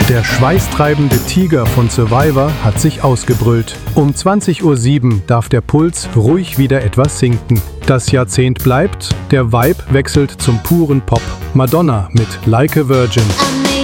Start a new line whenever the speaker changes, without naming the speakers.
Der schweißtreibende Tiger von Survivor hat sich ausgebrüllt. Um 20:07 Uhr darf der Puls ruhig wieder etwas sinken. Das Jahrzehnt bleibt, der Vibe wechselt zum puren Pop. Madonna mit Like a Virgin.